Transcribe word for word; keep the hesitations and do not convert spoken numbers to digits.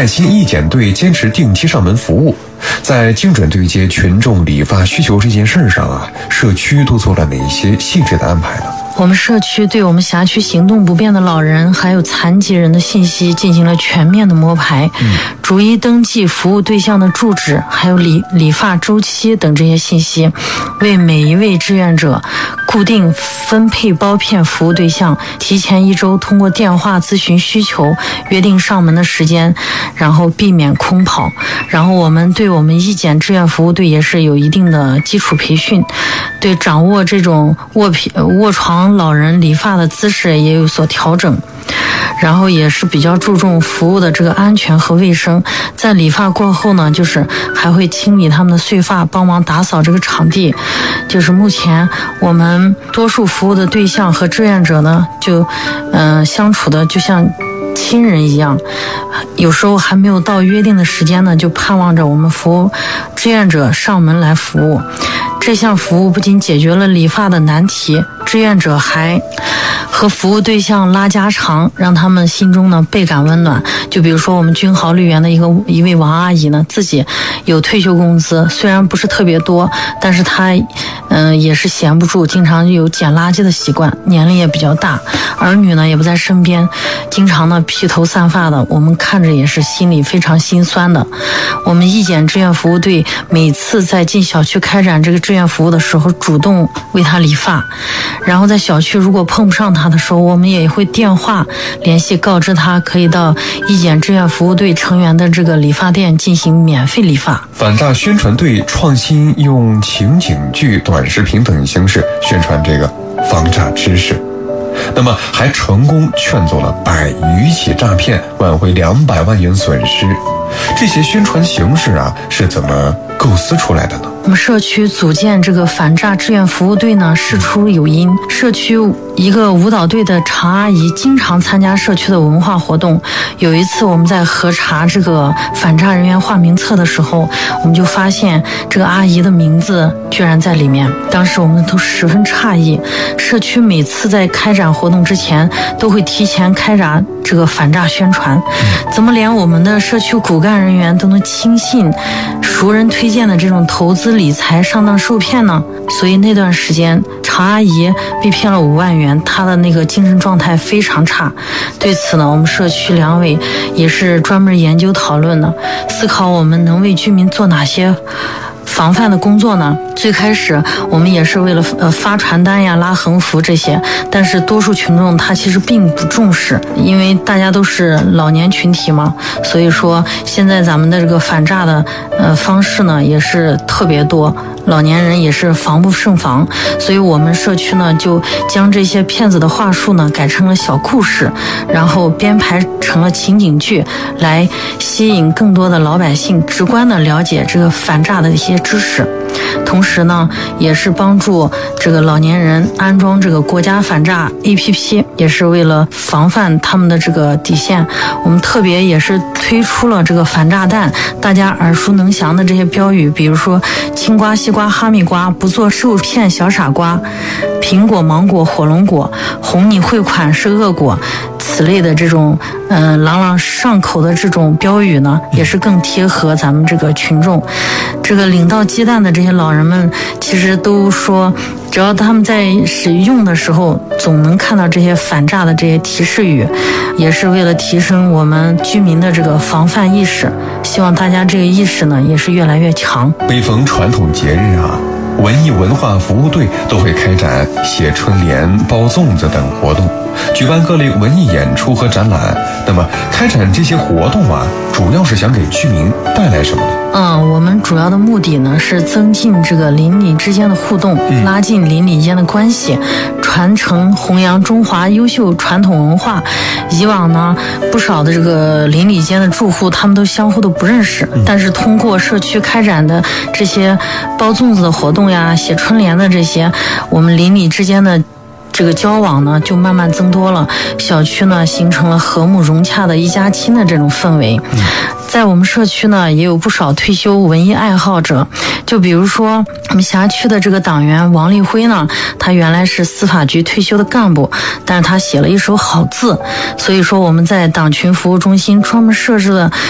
爱心义检队坚持定期上门服务，在精准对接群众理发需求这件事上啊，社区都做了哪些细致的安排呢？ 我们社区对我们辖区行动不便的老人还有残疾人的信息进行了全面的摸排，嗯、逐一登记服务对象的住址，还有理理发周期等这些信息，为每一位志愿者固定分配包片服务对象，提前一周通过电话咨询需求，约定上门的时间，然后避免空跑。然后我们对我们义检志愿服务队也是有一定的基础培训，对掌握这种卧皮卧床老人理发的姿势也有所调整，然后也是比较注重服务的这个安全和卫生。在理发过后呢，就是还会清理他们的碎发，帮忙打扫这个场地。就是目前我们多数服务的对象和志愿者呢，就嗯、呃、相处的就像亲人一样，有时候还没有到约定的时间呢，就盼望着我们服务志愿者上门来服务。这项服务不仅解决了理发的难题，志愿者还和服务对象拉家常，让他们心中呢倍感温暖。就比如说我们君豪绿园的一个一位王阿姨呢，自己有退休工资，虽然不是特别多，但是她嗯、呃、也是闲不住，经常有捡垃圾的习惯，年龄也比较大，儿女呢也不在身边，经常呢披头散发的，我们看着也是心里非常心酸的。我们义检志愿服务队每次在进小区开展这个志愿服务的时候，主动为他理发，然后在小区如果碰不上他的时候，我们也会电话联系，告知他可以到义检志愿服务队成员的这个理发店进行免费理发。 反诈宣传队创新用情景剧、短视频等形式宣传这个防诈知识，那么还成功劝走了百余起诈骗，挽回两百万元损失。这些宣传形式啊，是怎么构思出来的呢？ 我们社区组建这个反诈志愿服务队呢，事出有因。社区一个舞蹈队的常阿姨经常参加社区的文化活动。有一次我们在核查这个反诈人员化名册的时候，我们就发现这个阿姨的名字居然在里面。当时我们都十分诧异。社区每次在开展活动之前，都会提前开展这个反诈宣传，怎么连我们的社区骨干人员都能轻信熟人推荐的这种投资理财上当受骗呢？所以那段时间常阿姨被骗了五万元，她的那个精神状态非常差。对此呢，我们社区两委也是专门研究讨论的，思考我们能为居民做哪些防范的工作呢？最开始我们也是为了呃发传单呀、拉横幅这些，但是多数群众他其实并不重视，因为大家都是老年群体嘛，所以说现在咱们的这个反诈的呃方式呢也是特别多，老年人也是防不胜防，所以我们社区呢就将这些骗子的话术呢改成了小故事，然后编排成了情景剧，来吸引更多的老百姓直观的了解这个反诈的一些知识。同时呢，也是帮助这个老年人安装这个国家反诈 A P P， 也是为了防范他们的这个底线。我们特别也是推出了这个反诈弹，大家耳熟能详的这些标语，比如说青瓜、西瓜、哈密瓜，不做受骗小傻瓜，苹果、芒果、火龙果，哄你汇款是恶果，此类的这种嗯、呃、朗朗上口的这种标语呢，也是更贴合咱们这个群众。这个领到鸡蛋的这些老人们，其实都说，只要他们在使用的时候，总能看到这些反诈的这些提示语，也是为了提升我们居民的这个防范意识。希望大家这个意识呢，也是越来越强。 每逢传统节日啊，文艺文化服务队都会开展写春联、包粽子等活动，举办各类文艺演出和展览。那么开展这些活动啊，主要是想给居民带来什么呢？ 嗯，我们主要的目的呢是增进这个邻里之间的互动，嗯、拉近邻里间的关系，传承弘扬中华优秀传统文化。以往呢，不少的这个邻里间的住户，他们都相互都不认识，嗯、但是通过社区开展的这些包粽子的活动呀、写春联的这些，我们邻里之间的这个交往呢就慢慢增多了，小区呢形成了和睦融洽的一家亲的这种氛围。嗯、在我们社区呢也有不少退休文艺爱好者，就比如说我们辖区的这个党员王立辉呢，他原来是司法局退休的干部，但是他写了一手好字，所以说我们在党群服务中心专门设置了